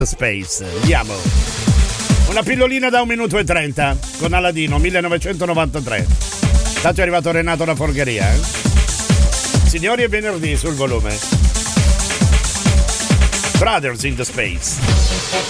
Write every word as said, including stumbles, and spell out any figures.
Space. Andiamo. Una pillolina da un minuto e trenta con Aladino millenovecentonovantatré. Tanto è arrivato Renato da Folgheria, eh? Signori, è venerdì sul volume. Brothers in the Space.